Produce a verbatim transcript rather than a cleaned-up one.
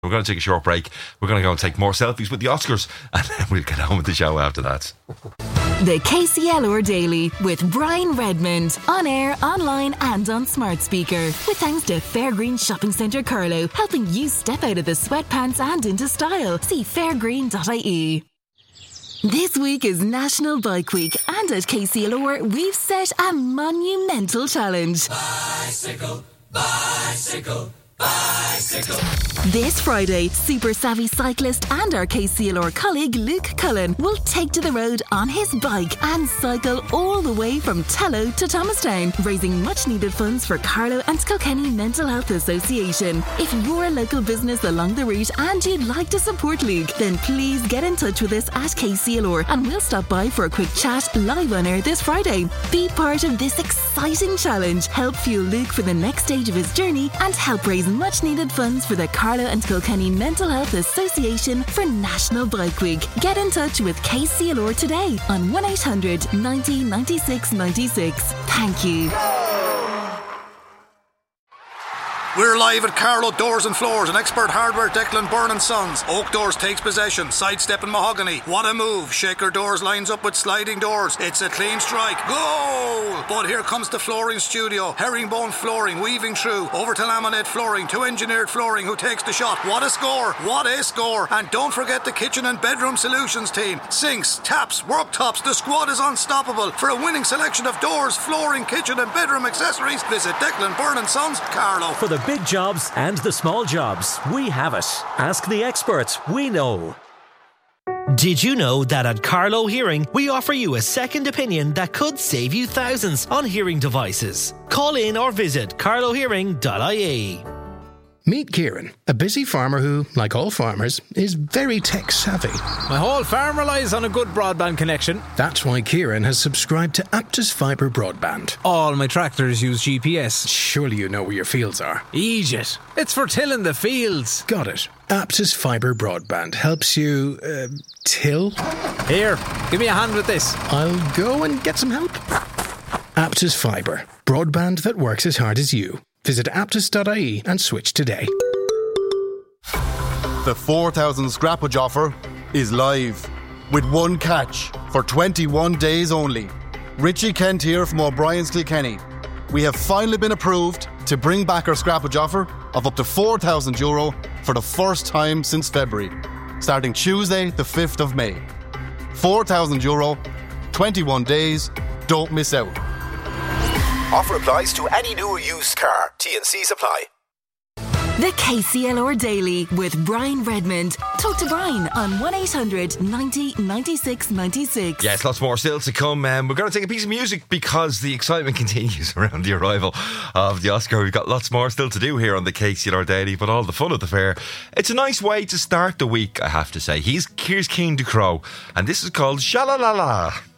We're going to take a short break. We're going to go and take more selfies with the Oscars, and then we'll get on with the show after that. The K C L R Daily with Brian Redmond. On air, online and on smart speaker. With thanks to Fairgreen Shopping Centre Carlow, helping you step out of the sweatpants and into style. See fairgreen dot I E. This week is National Bike Week, and at K C L R we've set a monumental challenge. Bicycle, bicycle, bicycle. This Friday, super savvy cyclist and our K C L R colleague Luke Cullen will take to the road on his bike and cycle all the way from Tello to Thomastown, raising much needed funds for Carlow and Kilkenny Mental Health Association. If you're a local business along the route and you'd like to support Luke, then please get in touch with us at K C L R and we'll stop by for a quick chat live on air this Friday. Be part of this exciting challenge, help fuel Luke for the next stage of his journey, and help raise much needed funds for the Carlow and Kilkenny Mental Health Association for National Bike Week. Get in touch with K C L R today on one eight hundred ninety ninety-six ninety-six. Thank you. We're live at Carlow Doors and Floors, an expert hardware Declan Byrne and Sons. Oak Doors takes possession, sidestep and mahogany. What a move. Shaker Doors lines up with sliding doors. It's a clean strike. Goal! But here comes the flooring studio. Herringbone flooring, weaving through. Over to laminate flooring, to engineered flooring, who takes the shot. What a score! What a score! And don't forget the kitchen and bedroom solutions team. Sinks, taps, worktops, the squad is unstoppable. For a winning selection of doors, flooring, kitchen and bedroom accessories, visit Declan Byrne and Sons, Carlow. For the big jobs and the small jobs, we have it. Ask the experts, we know. Did you know that at Carlow Hearing, we offer you a second opinion that could save you thousands on hearing devices? Call in or visit carlow hearing dot I E. Meet Kieran, a busy farmer who, like all farmers, is very tech savvy. My whole farm relies on a good broadband connection. That's why Kieran has subscribed to Aptus Fibre Broadband. All my tractors use G P S. Surely you know where your fields are. Egypt. It's for tilling the fields. Got it. Aptus Fibre Broadband helps you, uh, till? Here, give me a hand with this. I'll go and get some help. Aptus Fibre. Broadband that works as hard as you. Visit aptus dot I E and switch today. The four thousand scrappage offer is live, with one catch for twenty-one days only. Richie Kent here from O'Brien's Kilkenny. We have finally been approved to bring back our scrappage offer of up to four thousand euro for the first time since February, starting Tuesday the fifth of May. four thousand euro, twenty-one days, don't miss out. Offer applies to any new or used car. T and C's apply. The K C L R Daily with Brian Redmond. Talk to Brian on one eight hundred ninety ninety-six ninety-six. Yes, lots more still to come. Um, we're going to take a piece of music because the excitement continues around the arrival of the Oscar. We've got lots more still to do here on the K C L R Daily, but all the fun of the fair. It's a nice way to start the week, I have to say. He's, here's Keen to Crow, and this is called Sha-La-La-La.